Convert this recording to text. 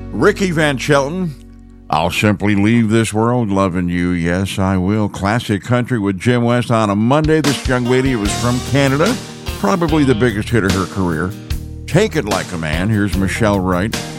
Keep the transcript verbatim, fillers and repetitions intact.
Ricky Van Shelton, I'll simply leave this world loving you. Yes, I will. Classic country with Jim West on a Monday. This young lady was from Canada, probably the biggest hit of her career. Take It Like a Man. Here's Michelle Wright.